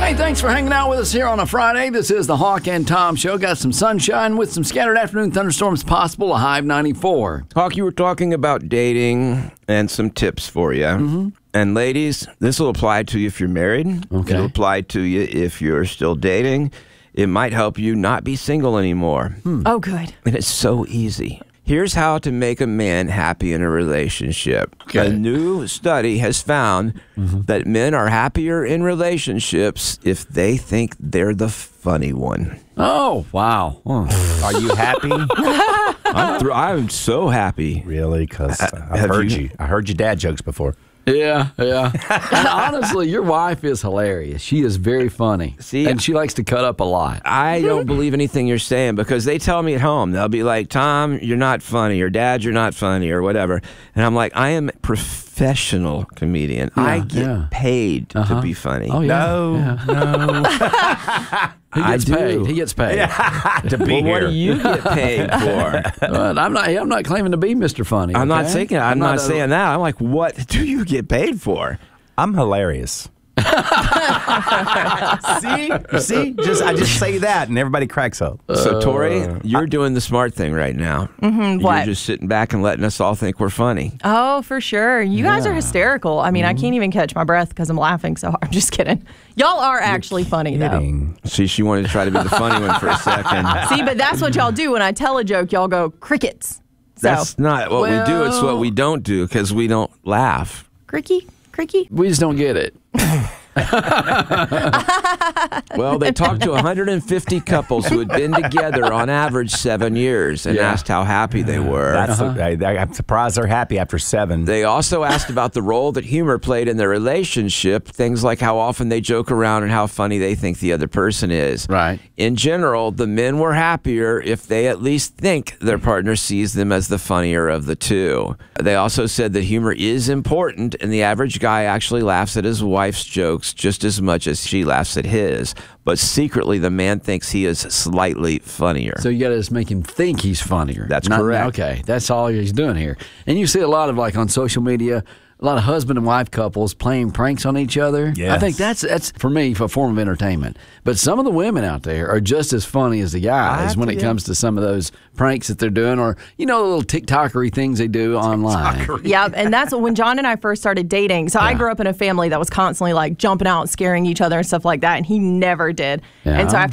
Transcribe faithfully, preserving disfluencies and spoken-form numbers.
Hey, thanks for hanging out with us here on a Friday. This is the Hawk and Tom Show. Got some sunshine with some scattered afternoon thunderstorms possible, a high of ninety-four. Hawk, you were talking about dating and some tips for you. Mm-hmm. And ladies, this will apply to you if you're married. Okay. It'll apply to you if you're still dating. It might help you not be single anymore. Hmm. Oh, good. And it's so easy. Here's how to make a man happy in a relationship. Okay. A new study has found mm-hmm. that men are happier in relationships if they think they're the funny one. Oh, wow. Oh. Are you happy? I'm, th- I'm so happy. Really? Because I've have heard you- you. I heard your dad jokes before. Yeah, yeah. And honestly, your wife is hilarious. She is very funny. See, and she likes to cut up a lot. I don't believe anything you're saying because they tell me at home, they'll be like, Tom, you're not funny, or Dad, you're not funny, or whatever. And I'm like, I am a professional comedian. Yeah, I get yeah. paid Uh-huh. to be funny. Oh, yeah. No, Yeah. no. He gets I paid. do. He gets paid. to be Well, what here. do you get paid for? But I'm not. I'm not claiming to be Mister Funny. I'm not okay? saying I'm, not, a- saying that. I'm like, what do you get paid for? I'm hilarious. see, see, just I just say that and everybody cracks up. So, Tori, you're doing the smart thing right now. Mm-hmm, You're what? just sitting back and letting us all think we're funny. Oh, for sure. You guys are hysterical. I mean, Mm-hmm. I can't even catch my breath because I'm laughing so hard. I'm just kidding. Y'all are actually funny, though. Kidding. See, she wanted to try to be the funny one for a second. See, but that's what y'all do. When I tell a joke, y'all go crickets. So, That's not what we do. It's what well- we don't do because we don't laugh. cricky, cricky. We just don't get it. Well, they talked to one hundred fifty couples who had been together on average seven years and Yeah. asked how happy they were. That's I, I'm surprised they're happy after seven. They also asked about the role that humor played in their relationship, things like how often they joke around and how funny they think the other person is. Right. In general, the men were happier if they at least think their partner sees them as the funnier of the two. They also said that humor is important, and the average guy actually laughs at his wife's jokes just as much as she laughs at his. But secretly, the man thinks he is slightly funnier. So you got to just make him think he's funnier. That's Not- correct. Okay, that's all he's doing here. And you see a lot of, like, on social media, a lot of husband and wife couples playing pranks on each other. Yes. I think that's, that's for me, a form of entertainment. But some of the women out there are just as funny as the guys when it yeah. comes to some of those pranks that they're doing, or, you know, the little TikTokery things they do online. Yeah, and that's when John and I first started dating. So I Yeah. grew up in a family that was constantly like jumping out, scaring each other and stuff like that, and he never did. Yeah. And so after